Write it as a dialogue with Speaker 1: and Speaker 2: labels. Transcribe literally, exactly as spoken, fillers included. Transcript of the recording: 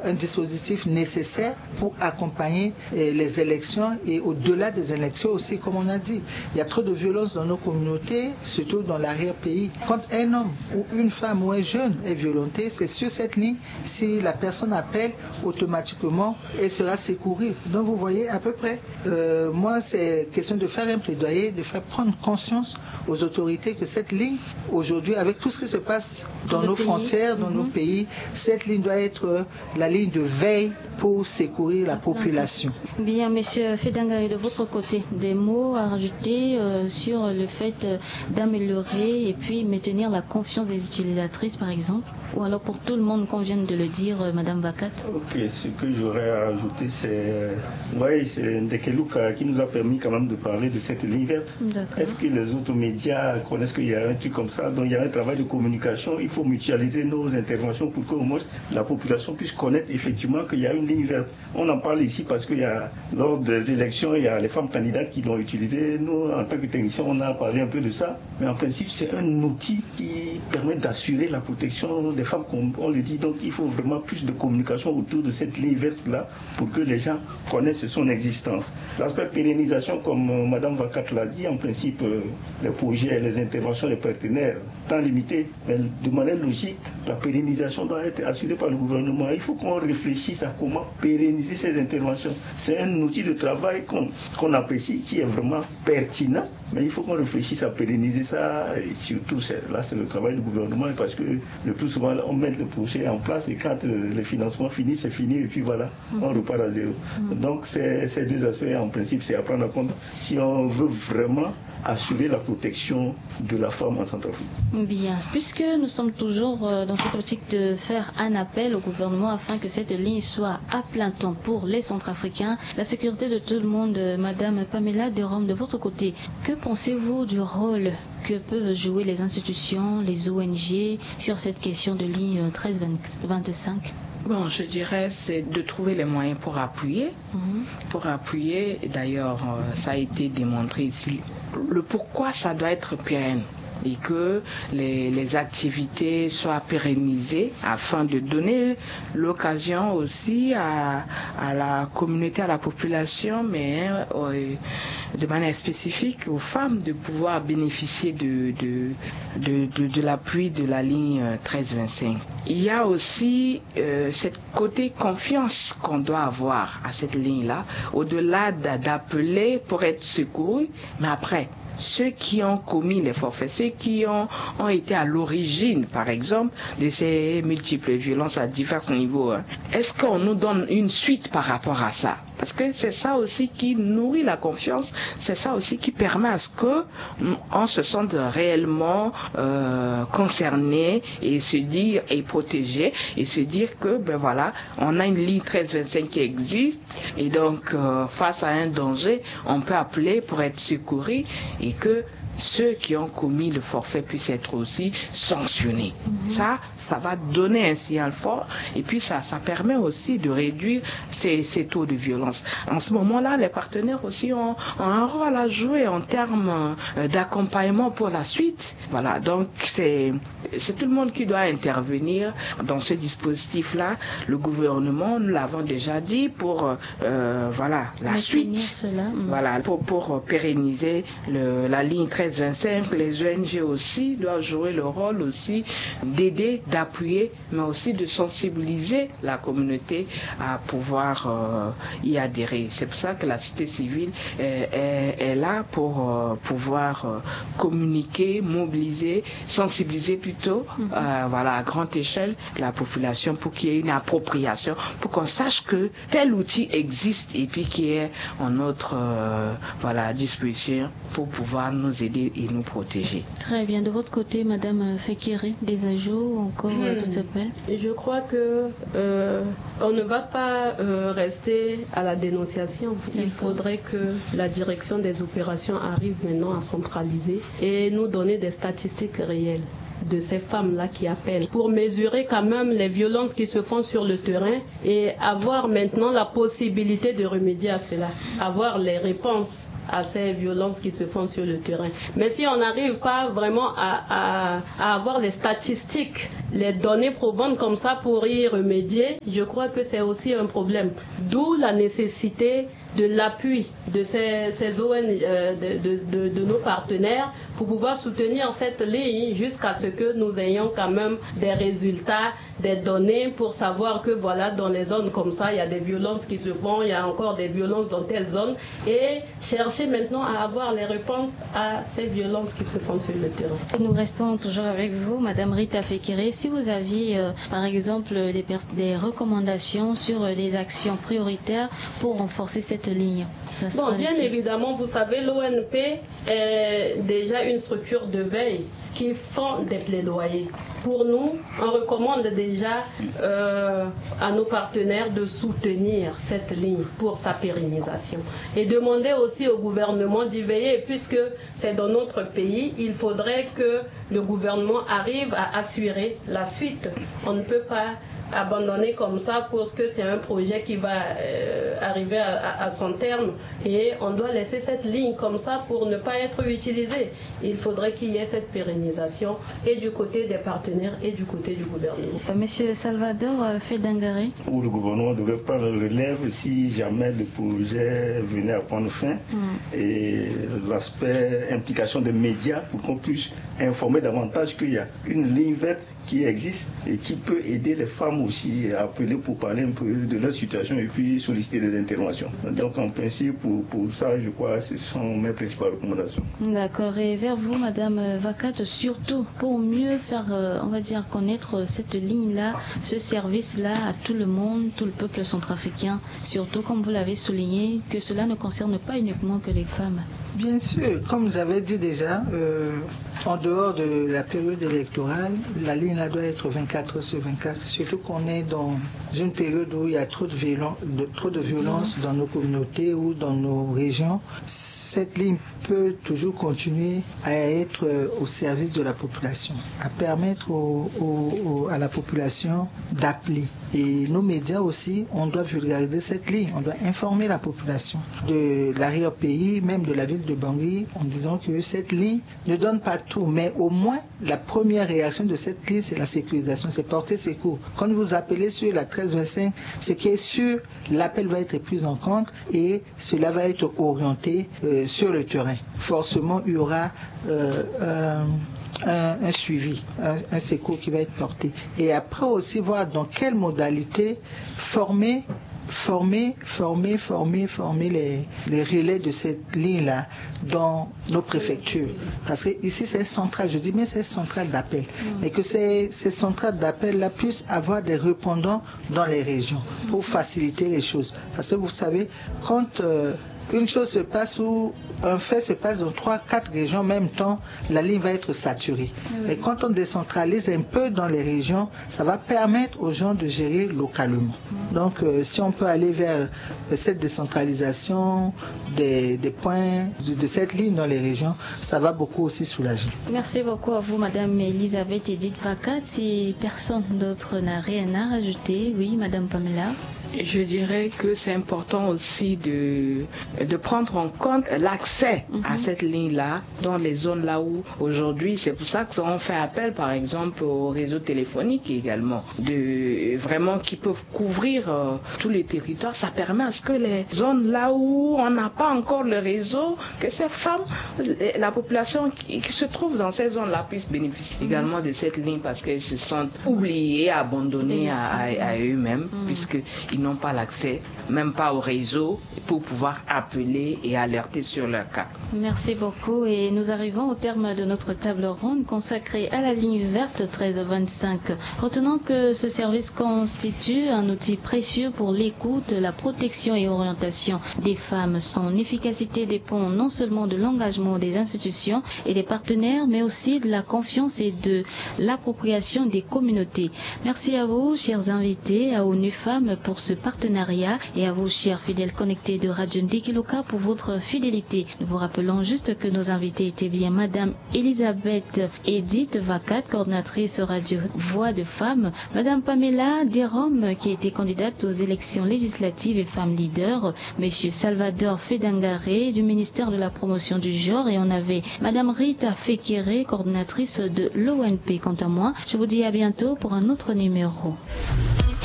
Speaker 1: un dispositif nécessaire pour accompagner euh, les élections et au-delà des élections aussi, comme on a dit. Il y a trop de violence dans nos communautés, surtout dans l'arrière-pays. Quand un homme ou une femme ou un jeune est violenté, c'est sur cette ligne, si la personne appelle, automatiquement, elle sera secourue. Donc vous voyez à peu près, euh, moi c'est question de faire un plaidoyer, de faire prendre conscience aux autorités que cette ligne, aujourd'hui, avec tout ce qui se passe dans nos pays. frontières, dans mm-hmm. nos pays, cette ligne doit être la ligne de veille pour secourir la population.
Speaker 2: Bien, Monsieur Fedanga, de votre côté, des mots à rajouter euh, sur le fait euh, d'améliorer et puis maintenir la confiance des utilisatrices, par exemple, ou alors pour tout le monde, comme vient de le dire euh, Madame Vakat.
Speaker 3: Ok, ce que j'aurais à ajouter, c'est, euh, ouais, c'est Ndekeluka qui nous a permis quand même de parler de cette ligne verte. D'accord. Est-ce que les autres médias connaissent qu'il y a un truc comme ça? Donc il y a un travail de communication, il faut mutualiser nos interventions pour que au moins la population puisse connaître effectivement qu'il y a une ligne verte. On en parle ici parce qu'il y a, lors des élections, il y a les femmes candidates qui l'ont utilisé. Nous, en tant que techniciens, on a parlé un peu de ça. Mais en principe, c'est un outil qui permet d'assurer la protection des femmes, comme on le dit. Donc il faut vraiment plus de communication autour de cette ligne verte-là pour que les gens connaissent son existence. L'aspect pérennisation, comme euh, Madame Vakat l'a dit, en principe, euh, les projets, les interventions des partenaires, temps limité, mais de manière logique, la pérennisation doit être assurée par le gouvernement. Il faut qu'on réfléchisse à comment pérenniser ces interventions. C'est un outil de travail qu'on, qu'on apprécie, qui est vraiment pertinent, mais il faut qu'on réfléchisse à pérenniser ça, et surtout, c'est, là, c'est le travail du gouvernement, parce que le plus souvent, on met le projet en place, et quand euh, les financements finissent, c'est fini, et puis voilà, on repart à zéro. Donc, c'est, ces deux aspects, en principe, c'est à prendre en compte si on veut vraiment assurer la protection de la femme en Centrafrique.
Speaker 2: Bien, puisque nous sommes toujours dans cette optique de faire un appel au gouvernement afin que cette ligne soit à plein temps pour les Centrafricains, la sécurité de tout le monde, Madame Pamela Derome, de votre côté, que pensez-vous du rôle que peuvent jouer les institutions, les O N G sur cette question de ligne treize vingt-cinq?
Speaker 4: Bon, je dirais, c'est de trouver les moyens pour appuyer. Mm-hmm. Pour appuyer, d'ailleurs, ça a été démontré ici, le pourquoi ça doit être pérenne et que les, les activités soient pérennisées afin de donner l'occasion aussi à, à la communauté, à la population, mais euh, de manière spécifique aux femmes de pouvoir bénéficier de, de, de, de, de l'appui de la ligne treize vingt-cinq. Il y a aussi euh, cette côté confiance qu'on doit avoir à cette ligne-là, au-delà d'appeler pour être secouru, mais après, ceux qui ont commis les forfaits, ceux qui ont, ont été à l'origine, par exemple, de ces multiples violences à divers niveaux, hein. Est-ce qu'on nous donne une suite par rapport à ça? Parce que c'est ça aussi qui nourrit la confiance, c'est ça aussi qui permet à ce que on se sente réellement euh, concerné et se dire et protégé et se dire que ben voilà, on a une ligne treize vingt-cinq qui existe et donc euh, face à un danger, on peut appeler pour être secouru et que ceux qui ont commis le forfait puissent être aussi sanctionnés. Mm-hmm. Ça, ça va donner un signal fort et puis ça, ça permet aussi de réduire ces, ces taux de violence. En ce moment-là, les partenaires aussi ont, ont un rôle à jouer en termes d'accompagnement pour la suite. Voilà, donc c'est, c'est tout le monde qui doit intervenir dans ce dispositif-là. Le gouvernement, nous l'avons déjà dit, pour euh, voilà la suite,
Speaker 2: cela. Mm-hmm.
Speaker 4: Voilà, pour, pour pérenniser le, la ligne treize vingt-cinq, les O N G aussi doivent jouer le rôle aussi d'aider, d'appuyer, mais aussi de sensibiliser la communauté à pouvoir euh, y adhérer. C'est pour ça que la société civile est, est, est là pour euh, pouvoir euh, communiquer, mobiliser, sensibiliser plutôt, mm-hmm. euh, voilà, à grande échelle la population pour qu'il y ait une appropriation, pour qu'on sache que tel outil existe et puis qu'il y ait en notre euh, voilà, disposition pour pouvoir nous aider et nous protéger.
Speaker 2: Très bien. De votre côté, Madame Fekere, des ajouts encore mmh. tout s'appelle?
Speaker 5: Je crois que euh, on ne va pas euh, rester à la dénonciation. Il D'accord. faudrait que la direction des opérations arrive maintenant à centraliser et nous donner des statistiques réelles de ces femmes-là qui appellent pour mesurer quand même les violences qui se font sur le terrain et avoir maintenant la possibilité de remédier à cela, avoir les réponses à ces violences qui se font sur le terrain. Mais si on n'arrive pas vraiment à, à, à avoir les statistiques, les données probantes comme ça pour y remédier, je crois que c'est aussi un problème. D'où la nécessité de l'appui de ces, ces O N G, euh, de, de, de, de nos partenaires pour pouvoir soutenir cette ligne jusqu'à ce que nous ayons quand même des résultats, des données pour savoir que voilà, dans les zones comme ça, il y a des violences qui se font, il y a encore des violences dans telle zone, et chercher maintenant à avoir les réponses à ces violences qui se font sur le terrain.
Speaker 2: Nous restons toujours avec vous, Madame Rita Fekere. Si vous aviez, euh, par exemple, des, des recommandations sur les actions prioritaires pour renforcer cette ligne.
Speaker 5: Bon, bien évidemment, vous savez, l'O N P est déjà une structure de veille qui font des plaidoyers. Pour nous, on recommande déjà euh, à nos partenaires de soutenir cette ligne pour sa pérennisation et demander aussi au gouvernement d'y veiller, puisque c'est dans notre pays, il faudrait que le gouvernement arrive à assurer la suite. On ne peut pas abandonner comme ça parce que c'est un projet qui va euh, arriver à, à, à son terme et on doit laisser cette ligne comme ça pour ne pas être utilisée. Il faudrait qu'il y ait cette pérennisation et du côté des partenaires et du côté du gouvernement.
Speaker 2: Monsieur Salvador Fedangare.
Speaker 3: Où le gouvernement devrait prendre le relève si jamais le projet venait à prendre fin mm. et l'aspect implication des médias pour qu'on puisse informer davantage qu'il y a une ligne verte qui existe et qui peut aider les femmes aussi à appeler pour parler un peu de leur situation et puis solliciter des interventions. Donc en principe, pour, pour ça, je crois que ce sont mes principales recommandations.
Speaker 2: D'accord. Et vers vous, Madame Vacat, surtout pour mieux faire, euh, on va dire, connaître cette ligne-là, ce service-là à tout le monde, tout le peuple centrafricain, surtout comme vous l'avez souligné, que cela ne concerne pas uniquement que les femmes.
Speaker 1: Bien sûr, comme vous avez dit déjà, euh, en dehors de la période électorale, la ligne là doit être vingt-quatre heures sur vingt-quatre, surtout qu'on est dans une période où il y a trop de, violence, de, trop de violence dans nos communautés ou dans nos régions. Cette ligne peut toujours continuer à être au service de la population, à permettre au, au, au, à la population d'appeler. Et nos médias aussi, on doit vulgariser cette ligne, on doit informer la population de l'arrière-pays, même de la ville de Bangui, en disant que cette ligne ne donne pas tout, mais au moins la première réaction de cette ligne, c'est la sécurisation, c'est porter secours. Quand vous appelez sur la treize vingt-cinq, ce qui est sûr, l'appel va être pris en compte et cela va être orienté euh, sur le terrain. Forcément, il y aura euh, euh, un, un suivi, un, un secours qui va être porté. Et après aussi voir dans quelle modalité former former, former, former, former les, les relais de cette ligne-là dans nos préfectures. Parce que ici, c'est central, je dis bien c'est central d'appel. Mm. Et que ces, ces centrales d'appel-là puissent avoir des répondants dans les régions pour faciliter les choses. Parce que vous savez, quand euh, une chose se passe ou un fait se passe dans trois, quatre régions en même temps, la ligne va être saturée. Oui. Mais quand on décentralise un peu dans les régions, ça va permettre aux gens de gérer localement. Mm. Donc, euh, si on peut aller vers euh, cette décentralisation des, des points de, de cette ligne dans les régions, ça va beaucoup aussi soulager.
Speaker 2: Merci beaucoup à vous, Madame Elisabeth Edith Vacat. Si personne d'autre n'a rien à rajouter, oui, Madame Pamela.
Speaker 4: Je dirais que c'est important aussi de, de prendre en compte l'accès mm-hmm. à cette ligne-là dans les zones là où aujourd'hui, c'est pour ça qu'on fait appel par exemple au réseau téléphonique également, de, vraiment qui peuvent couvrir euh, tous les territoires. Ça permet à ce que les zones là où on n'a pas encore le réseau, que ces femmes, la population qui, qui se trouve dans ces zones-là puisse bénéficier mm-hmm. également de cette ligne parce qu'elles se sentent oubliées, abandonnées à, à, à eux-mêmes mm-hmm. puisqu'ils n'ont pas l'accès, même pas au réseau, pour pouvoir appeler et alerter sur leur cas.
Speaker 2: Merci beaucoup et nous arrivons au terme de notre table ronde consacrée à la ligne verte treize vingt-cinq. Retenons que ce service constitue un outil précieux pour l'écoute, la protection et orientation des femmes. Son efficacité dépend non seulement de l'engagement des institutions et des partenaires, mais aussi de la confiance et de l'appropriation des communautés. Merci à vous, chers invités, à ONU Femmes, pour ce ce partenariat et à vous, chers fidèles connectés de Radio Ndekeluka, pour votre fidélité. Nous vous rappelons juste que nos invités étaient bien Madame Elisabeth Edith Vacat, coordinatrice radio Voix de Femmes, Madame Pamela Derome, qui était candidate aux élections législatives et femme leader, Monsieur Salvador Fedangare du ministère de la promotion du genre, et on avait Madame Rita Fekere, coordinatrice de l'O N P. Quant à moi, je vous dis à bientôt pour un autre numéro.